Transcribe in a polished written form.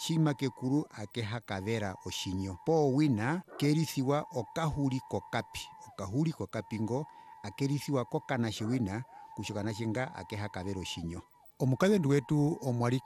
oshinima kekulu akeha kavera oshinyo. Po wina kelithiwa okahuli kokapi. Okahuli kokapi ngo akelithiwa kokanashi wina kusho kanashe nga akeha kavera oshinyo. Omukadhontu wetu omwali